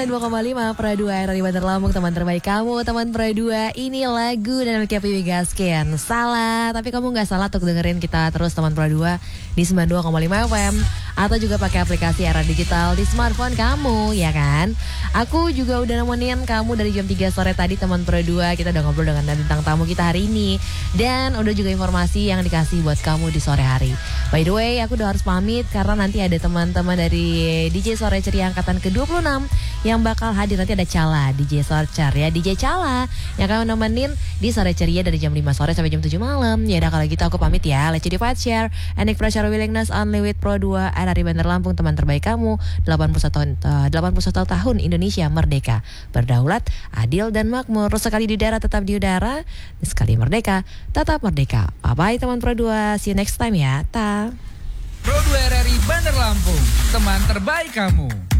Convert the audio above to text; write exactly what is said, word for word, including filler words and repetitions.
sembilan puluh dua koma lima Pro dua R R I Bandar Lampung, teman terbaik kamu, teman Pro dua. Ini lagu dan P W Gasken. Salah, tapi kamu gak salah untuk dengerin kita terus teman Pro dua di sembilan puluh dua koma lima F M. Atau juga pakai aplikasi R R Digital di smartphone kamu, ya kan? Aku juga udah nemenin kamu dari jam tiga sore tadi teman Pro dua. Kita udah ngobrol dengan bintang tamu kita hari ini. Dan udah juga informasi yang dikasih buat kamu di sore hari. By the way, aku udah harus pamit karena nanti ada teman-teman dari D J Sore Ceria angkatan ke dua puluh enam yang bakal hadir. Nanti ada Cala, D J Sorcar ya, D J Cala yang akan nemenin di Sore Ceria dari jam lima sore sampai jam tujuh malam. Ya udah kalau gitu aku pamit ya. Let's divide share and pressure willingness only with Pro dua R R I Bandar Lampung, teman terbaik kamu. delapan puluh satu uh, delapan puluh satu tahun Indonesia merdeka, berdaulat, adil dan makmur. Sekali di udara tetap di udara, sekali merdeka tetap merdeka. Bye bye teman Pro dua. See you next time ya. Ta. Pro dua R R I Bandar Lampung, teman terbaik kamu.